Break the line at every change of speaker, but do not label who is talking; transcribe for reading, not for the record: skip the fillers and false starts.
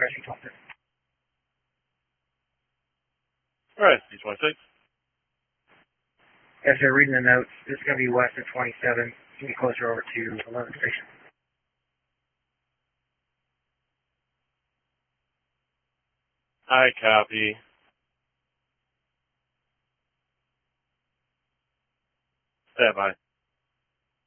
Rescue 26.
Alright, C26.
Yes, sir, reading the notes. This is going to be west of 27. Get closer over to 11 station.
I copy. Stand by.